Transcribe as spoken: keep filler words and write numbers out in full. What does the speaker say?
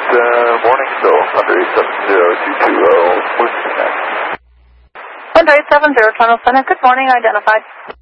uh, morning, so Thunder eight seven zero two two zero, what's your next? Thunder eight seven zero, Toronto Center, good morning, identified.